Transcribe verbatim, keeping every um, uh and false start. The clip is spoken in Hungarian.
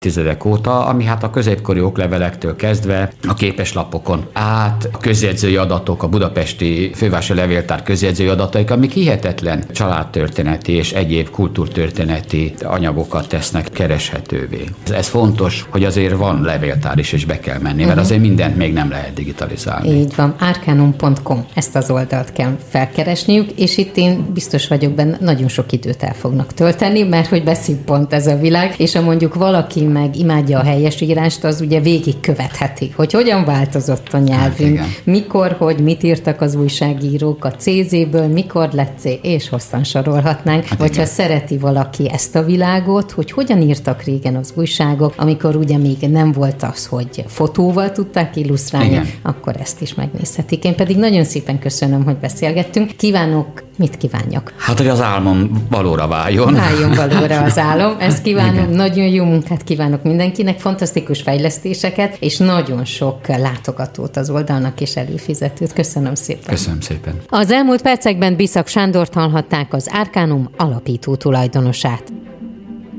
évtizedek óta, ami hát a középkori oklevelektől kezdve a képeslapokon át, a közjegyzői adatok, a budapesti fővárosi levéltár közjegyzői adataik, amik hihetetlen családtörténeti és egyéb kultúrtörténeti anyagokat tesznek kereshetővé. Ez fontos, hogy azért van levéltár is, és be kell menni, mert uh-huh. azért mindent még nem lehet digitalizálni. Így van, arcanum pont com, ezt az oldalt kell felkeresniük, és itt én biztos vagyok benne, nagyon sok időt el fognak tölteni, mert hogy beszippant ez a világ, és ha mondjuk valaki meg imádja a helyesírást, az ugye végigkövetheti, hogy hogyan változott a nyelvünk, hát mikor, hogy mit írtak az újságírók a cé zéből, mikor lett C, és hosszan sorolhatnánk, hát vagy igen. ha szereti valaki ezt a világot, hogy hogyan írtak régen az újságok, amikor ugye még nem volt az, hogy fotóval tudták illusztrálni, igen. akkor ezt is megnézhetik. Én pedig nagyon szépen köszönöm, hogy beszélgettünk. Kívánok, mit kívánjak? Hát, hogy az álmom valóra váljon. Váljon valóra az álom. Ezt kívánom, igen. nagyon jó munkát kívánok mindenkinek, fantasztikus fejlesztéseket, és nagyon sok látogatót az oldalnak és előfizetőt. Köszönöm szépen. Köszönöm szépen. Az elmúlt percekben Biszak Sándort hallhatták, az Arcanum alapító tulajdonosát.